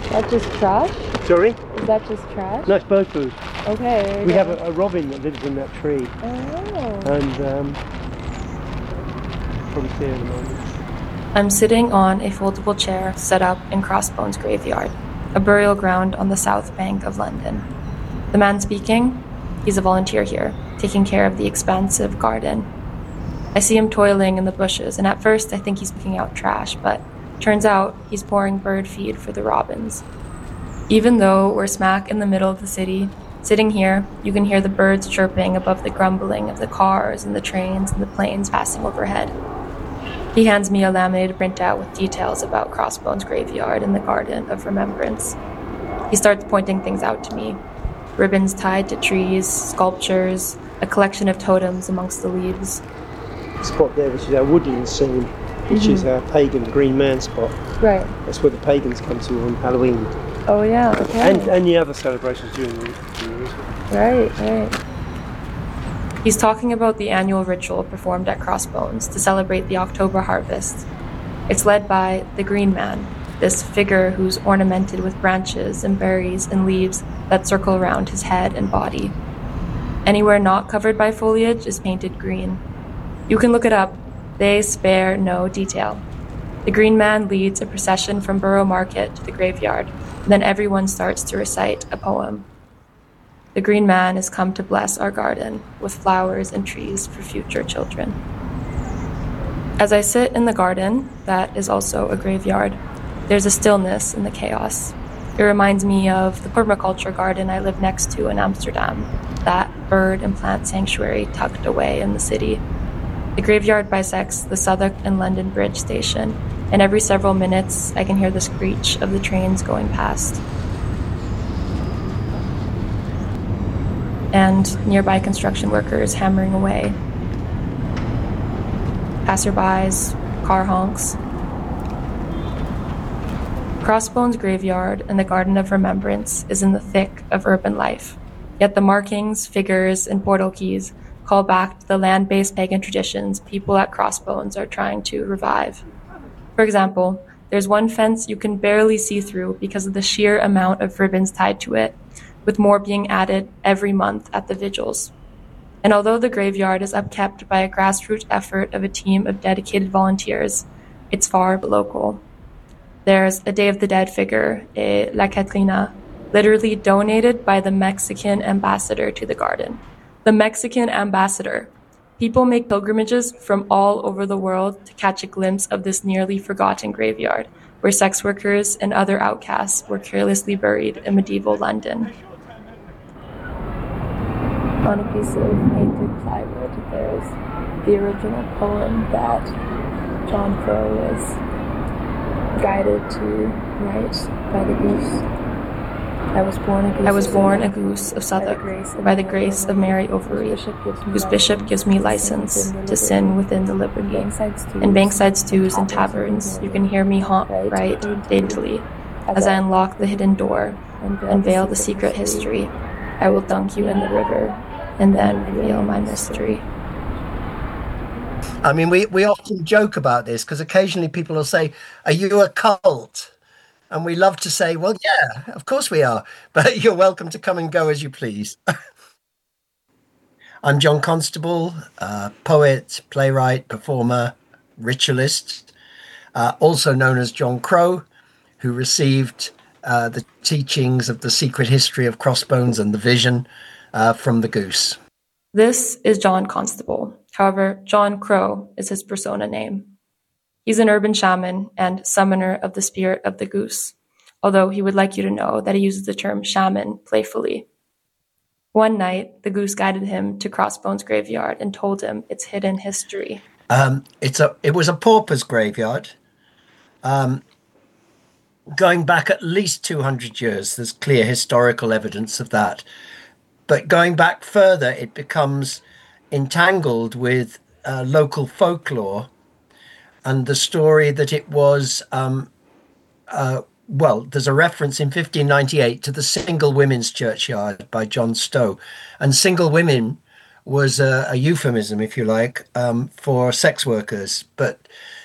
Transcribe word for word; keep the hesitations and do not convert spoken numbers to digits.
That's just trash? Sorry? Is that just trash? No, it's bird food. Okay, there we, We go. have a, a robin that lives in that tree. Oh. And um, probably see her in a moment. I'm sitting on a foldable chair set up in Crossbones Graveyard, a burial ground on the south bank of London. The man speaking, he's a volunteer here, taking care of the expansive garden. I see him toiling in the bushes, and at first I think he's picking out trash, but turns out he's pouring bird feed for the robins. Even though we're smack in the middle of the city, sitting here, you can hear the birds chirping above the grumbling of the cars and the trains and the planes passing overhead. He hands me a laminated printout with details about Crossbones Graveyard and the Garden of Remembrance. He starts pointing things out to me. Ribbons tied to trees, sculptures, a collection of totems amongst the leaves. Spot there, which is our woodland scene, which mm-hmm. is our pagan Green Man spot. Right. That's where the pagans come to on Halloween. Oh yeah, okay. And, and the other celebrations during the year as well. Right, right. He's talking about the annual ritual performed at Crossbones to celebrate the October harvest. It's led by the Green Man, this figure who's ornamented with branches and berries and leaves that circle around his head and body. Anywhere not covered by foliage is painted green. You can look it up. They spare no detail. The Green Man leads a procession from Borough Market to the graveyard, and then everyone starts to recite a poem. The Green Man has come to bless our garden with flowers and trees for future children. As I sit in the garden, that is also a graveyard, there's a stillness in the chaos. It reminds me of the permaculture garden I live next to in Amsterdam, that bird and plant sanctuary tucked away in the city. The graveyard bisects the Southwark and London Bridge station, and every several minutes I can hear the screech of the trains going past. And nearby construction workers hammering away. Passerbys, car honks. Crossbones Graveyard and the Garden of Remembrance is in the thick of urban life, yet the markings, figures, and portal keys call back to the land-based pagan traditions people at Crossbones are trying to revive. For example, there's one fence you can barely see through because of the sheer amount of ribbons tied to it, with more being added every month at the vigils. And although the graveyard is upkept by a grassroots effort of a team of dedicated volunteers, it's far but local. There's a Day of the Dead figure, a La Catrina, literally donated by the Mexican ambassador to the garden. The Mexican ambassador. People make pilgrimages from all over the world to catch a glimpse of this nearly forgotten graveyard, where sex workers and other outcasts were carelessly buried in medieval London. On a piece of painted plywood, there's the original poem that John Crow was guided to write by the goose. I was born a goose, I was born a goose of Southwark by the grace of Mary Overy, whose bishop gives me license to sin within the liberty. In bankside stews and taverns, you can hear me haunt right daintily as I unlock the hidden door, unveil the secret history. I will dunk you in the river, and then reveal my mystery. I mean, we, we often joke about this because occasionally people will say, are you a cult? And we love to say, well, yeah, of course we are, but you're welcome to come and go as you please. I'm John Constable, uh, poet, playwright, performer, ritualist, uh, also known as John Crow, who received uh, the teachings of the secret history of Crossbones and the vision uh, from the goose. This is John Constable. However, John Crow is his persona name. He's an urban shaman and summoner of the spirit of the goose, although he would like you to know that he uses the term shaman playfully. One night, the goose guided him to Crossbones Graveyard and told him its hidden history. Um, it's a, it was a pauper's graveyard. Um, going back at least two hundred years, there's clear historical evidence of that. But going back further, it becomes entangled with uh, local folklore and the story that it was, um, uh, well, there's a reference in fifteen ninety-eight to the Single Women's Churchyard by John Stowe. And single women was a, a euphemism, if you like, um, for sex workers. But